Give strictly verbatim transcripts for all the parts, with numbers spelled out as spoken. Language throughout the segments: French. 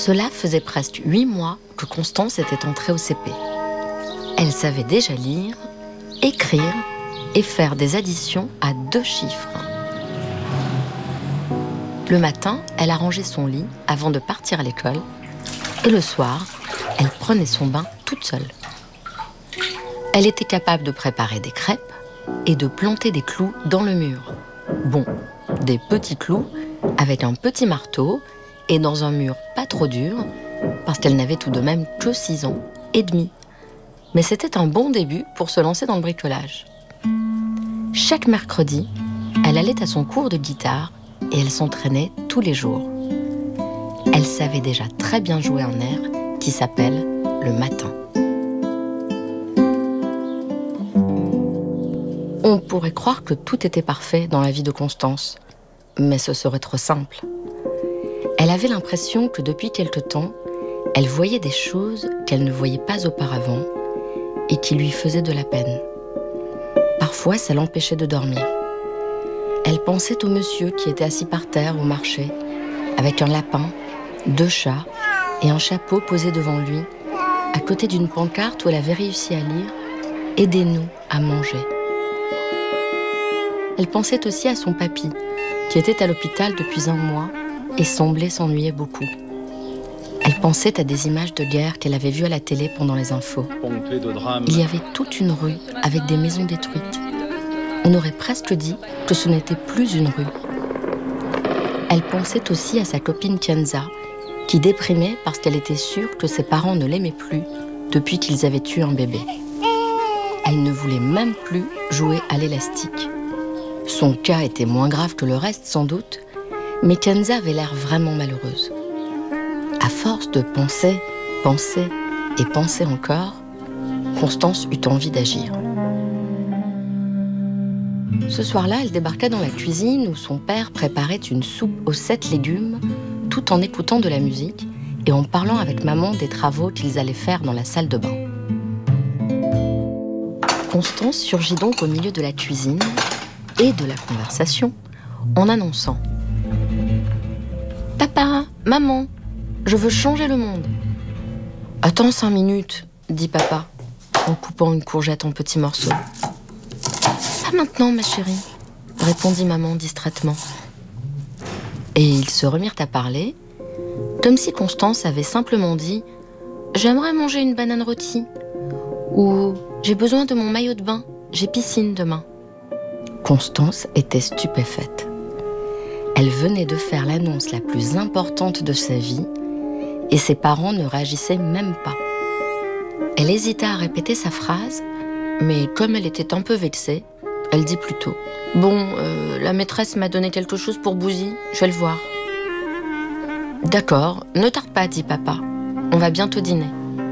Cela faisait presque huit mois que Constance était entrée au C P. Elle savait déjà lire, écrire et faire des additions à deux chiffres. Le matin, elle arrangeait son lit avant de partir à l'école et le soir, elle prenait son bain toute seule. Elle était capable de préparer des crêpes et de planter des clous dans le mur. Bon, des petits clous avec un petit marteau et dans un mur pas trop dur, parce qu'elle n'avait tout de même que six ans et demi. Mais c'était un bon début pour se lancer dans le bricolage. Chaque mercredi, elle allait à son cours de guitare et elle s'entraînait tous les jours. Elle savait déjà très bien jouer un air qui s'appelle le matin. On pourrait croire que tout était parfait dans la vie de Constance, mais ce serait trop simple. Elle avait l'impression que depuis quelque temps, elle voyait des choses qu'elle ne voyait pas auparavant et qui lui faisaient de la peine. Parfois, ça l'empêchait de dormir. Elle pensait au monsieur qui était assis par terre au marché, avec un lapin, deux chats et un chapeau posé devant lui, à côté d'une pancarte où elle avait réussi à lire « Aidez-nous à manger ». Elle pensait aussi à son papy, qui était à l'hôpital depuis un mois et semblait s'ennuyer beaucoup. Elle pensait à des images de guerre qu'elle avait vues à la télé pendant les infos. Il y avait toute une rue avec des maisons détruites. On aurait presque dit que ce n'était plus une rue. Elle pensait aussi à sa copine Kenza, qui déprimait parce qu'elle était sûre que ses parents ne l'aimaient plus depuis qu'ils avaient eu un bébé. Elle ne voulait même plus jouer à l'élastique. Son cas était moins grave que le reste, sans doute, mais Kenza avait l'air vraiment malheureuse. À force de penser, penser et penser encore, Constance eut envie d'agir. Ce soir-là, elle débarqua dans la cuisine où son père préparait une soupe aux sept légumes, tout en écoutant de la musique et en parlant avec maman des travaux qu'ils allaient faire dans la salle de bain. Constance surgit donc au milieu de la cuisine et de la conversation en annonçant « Papa, maman, je veux changer le monde !»« Attends cinq minutes, » dit papa, en coupant une courgette en petits morceaux. « Pas maintenant, ma chérie, » répondit maman distraitement. Et ils se remirent à parler, comme si Constance avait simplement dit « J'aimerais manger une banane rôtie » ou « J'ai besoin de mon maillot de bain, j'ai piscine demain ». Constance était stupéfaite. Elle venait de faire l'annonce la plus importante de sa vie et ses parents ne réagissaient même pas. Elle hésita à répéter sa phrase, mais comme elle était un peu vexée, elle dit plutôt « Bon, euh, la maîtresse m'a donné quelque chose pour Bouzy, je vais le voir. »« D'accord, ne tarde pas, dit papa. On va bientôt dîner. »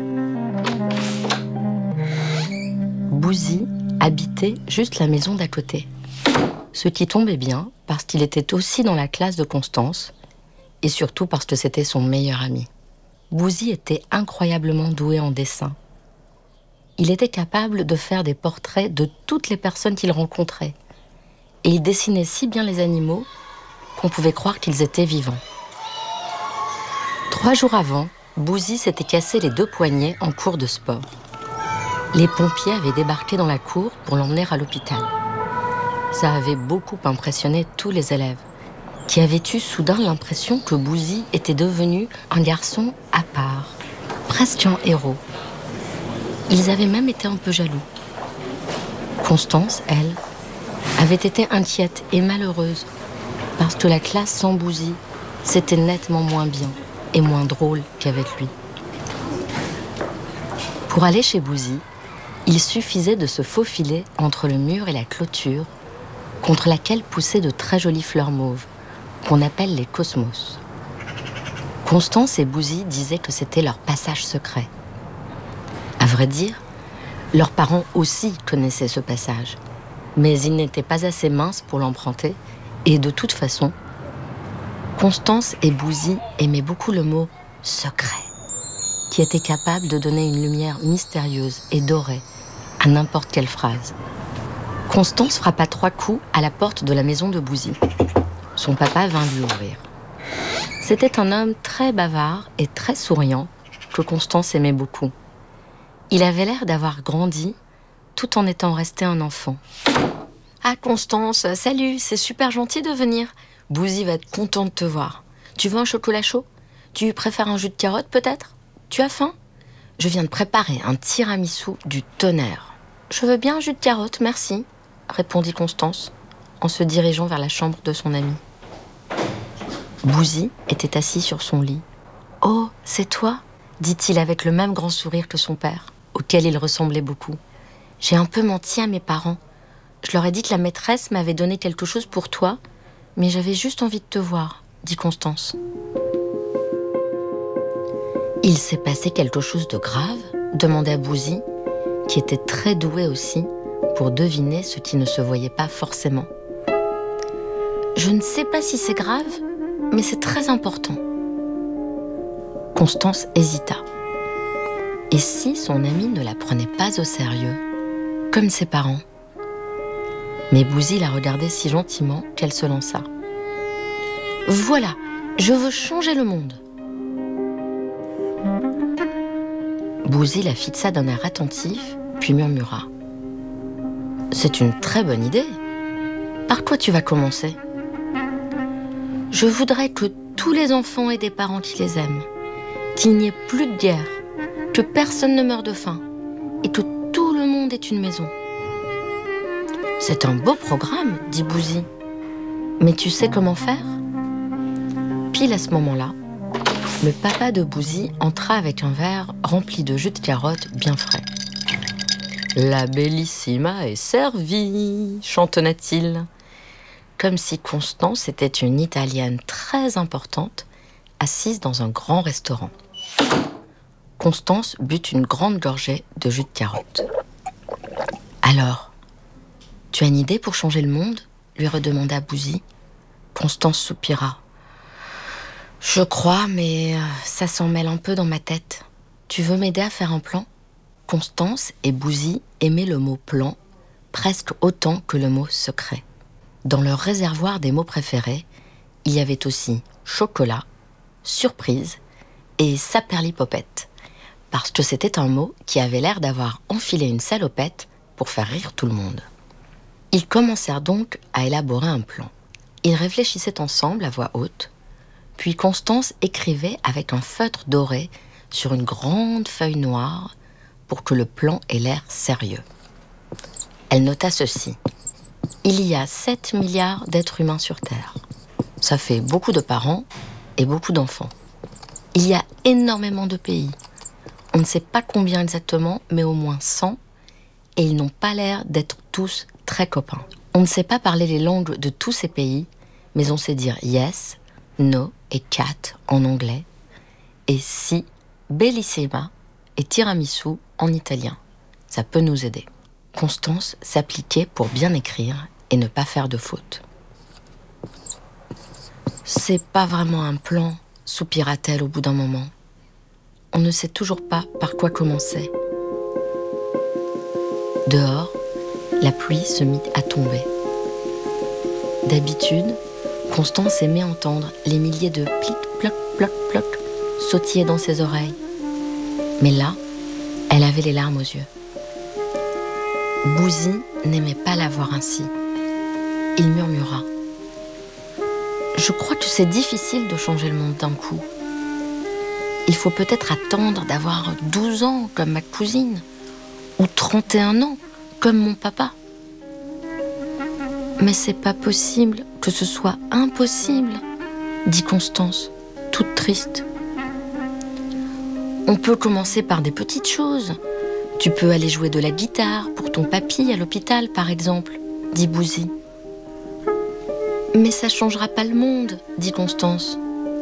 Bouzy habitait juste la maison d'à côté. Ce qui tombait bien parce qu'il était aussi dans la classe de Constance et surtout parce que c'était son meilleur ami. Bouzy était incroyablement doué en dessin. Il était capable de faire des portraits de toutes les personnes qu'il rencontrait et il dessinait si bien les animaux qu'on pouvait croire qu'ils étaient vivants. Trois jours avant, Bouzy s'était cassé les deux poignets en cours de sport. Les pompiers avaient débarqué dans la cour pour l'emmener à l'hôpital. Ça avait beaucoup impressionné tous les élèves, qui avaient eu soudain l'impression que Bouzy était devenu un garçon à part, presque un héros. Ils avaient même été un peu jaloux. Constance, elle, avait été inquiète et malheureuse, parce que la classe sans Bouzy, c'était nettement moins bien et moins drôle qu'avec lui. Pour aller chez Bouzy, il suffisait de se faufiler entre le mur et la clôture, contre laquelle poussaient de très jolies fleurs mauves, qu'on appelle les cosmos. Constance et Bouzy disaient que c'était leur passage secret. À vrai dire, leurs parents aussi connaissaient ce passage, mais ils n'étaient pas assez minces pour l'emprunter, et de toute façon, Constance et Bouzy aimaient beaucoup le mot « secret », qui était capable de donner une lumière mystérieuse et dorée à n'importe quelle phrase. Constance frappa trois coups à la porte de la maison de Bouzy. Son papa vint lui ouvrir. C'était un homme très bavard et très souriant que Constance aimait beaucoup. Il avait l'air d'avoir grandi tout en étant resté un enfant. « Ah Constance, salut, c'est super gentil de venir. Bouzy va être content de te voir. Tu veux un chocolat chaud? Tu préfères un jus de carotte peut-être? Tu as faim? Je viens de préparer un tiramisu du tonnerre. »« Je veux bien un jus de carotte, merci, » répondit Constance en se dirigeant vers la chambre de son ami. Bouzy était assis sur son lit. « Oh, c'est toi ?» dit-il avec le même grand sourire que son père, auquel il ressemblait beaucoup. « J'ai un peu menti à mes parents. Je leur ai dit que la maîtresse m'avait donné quelque chose pour toi, mais j'avais juste envie de te voir, » dit Constance. « Il s'est passé quelque chose de grave ?» demanda Bouzy, qui était très doué aussi pour deviner ce qui ne se voyait pas forcément. « Je ne sais pas si c'est grave, mais c'est très important. » Constance hésita. Et si son amie ne la prenait pas au sérieux, comme ses parents? Mais Bouzy la regardait si gentiment qu'elle se lança. « Voilà, je veux changer le monde. » Bouzy la fixa d'un air attentif, puis murmura. « C'est une très bonne idée. Par quoi tu vas commencer? » « Je voudrais que tous les enfants aient des parents qui les aiment, qu'il n'y ait plus de guerre, que personne ne meure de faim et que tout le monde ait une maison. » « C'est un beau programme, » dit Bouzy. « Mais tu sais comment faire ?» Pile à ce moment-là, le papa de Bouzy entra avec un verre rempli de jus de carotte bien frais. « La bellissima est servie !» chantonna-t-il, comme si Constance était une Italienne très importante, assise dans un grand restaurant. Constance but une grande gorgée de jus de carotte. « Alors, tu as une idée pour changer le monde ?» lui redemanda Bouzy. Constance soupira. « Je crois, mais ça s'en mêle un peu dans ma tête. Tu veux m'aider à faire un plan ?» Constance et Bouzy aimaient le mot « plan » presque autant que le mot « secret ». Dans leur réservoir des mots préférés, il y avait aussi chocolat, surprise et saperlipopette, parce que c'était un mot qui avait l'air d'avoir enfilé une salopette pour faire rire tout le monde. Ils commencèrent donc à élaborer un plan. Ils réfléchissaient ensemble à voix haute, puis Constance écrivait avec un feutre doré sur une grande feuille noire pour que le plan ait l'air sérieux. Elle nota ceci. Il y a sept milliards d'êtres humains sur Terre. Ça fait beaucoup de parents et beaucoup d'enfants. Il y a énormément de pays. On ne sait pas combien exactement, mais au moins cent, et ils n'ont pas l'air d'être tous très copains. On ne sait pas parler les langues de tous ces pays, mais on sait dire yes, no et cat en anglais, et si, bellissima et tiramisu en italien. Ça peut nous aider. Constance s'appliquait pour bien écrire et ne pas faire de fautes. « C'est pas vraiment un plan, » soupira-t-elle au bout d'un moment. On ne sait toujours pas par quoi commencer. Dehors, la pluie se mit à tomber. D'habitude, Constance aimait entendre les milliers de plic, ploc, ploc, ploc sautiller dans ses oreilles. Mais là, elle avait les larmes aux yeux. Bouzy n'aimait pas la voir ainsi. Il murmura. « Je crois que c'est difficile de changer le monde d'un coup. Il faut peut-être attendre d'avoir douze ans comme ma cousine, ou trente et un ans comme mon papa. Mais c'est pas possible que ce soit impossible, » dit Constance, toute triste. « On peut commencer par des petites choses. Tu peux aller jouer de la guitare pour ton papy à l'hôpital, par exemple, » dit Bouzy. « Mais ça changera pas le monde, » dit Constance.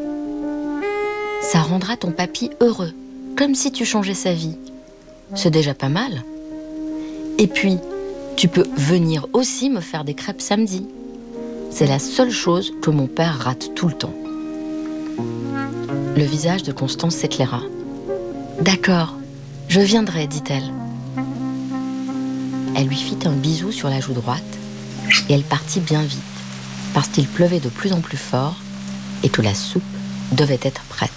« Ça rendra ton papy heureux, comme si tu changeais sa vie. C'est déjà pas mal. Et puis, tu peux venir aussi me faire des crêpes samedi. C'est la seule chose que mon père rate tout le temps. » Le visage de Constance s'éclaira. « D'accord, je viendrai, dit-elle. » Elle lui fit un bisou sur la joue droite et elle partit bien vite, parce qu'il pleuvait de plus en plus fort et que la soupe devait être prête.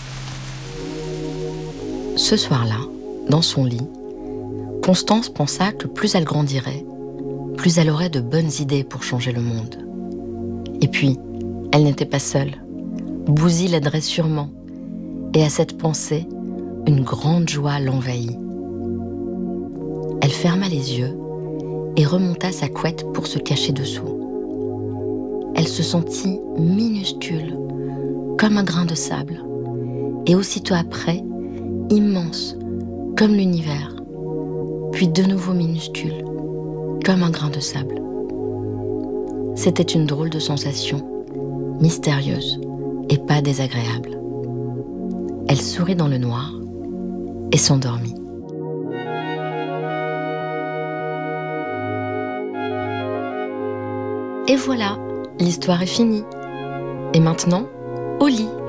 Ce soir-là, dans son lit, Constance pensa que plus elle grandirait, plus elle aurait de bonnes idées pour changer le monde. Et puis, elle n'était pas seule. Bouzy l'aiderait sûrement. Et à cette pensée, une grande joie l'envahit. Elle ferma les yeux et remonta sa couette pour se cacher dessous. Elle se sentit minuscule, comme un grain de sable, et aussitôt après, immense, comme l'univers, puis de nouveau minuscule, comme un grain de sable. C'était une drôle de sensation, mystérieuse et pas désagréable. Elle sourit dans le noir et s'endormit. Et voilà, l'histoire est finie. Et maintenant, au lit.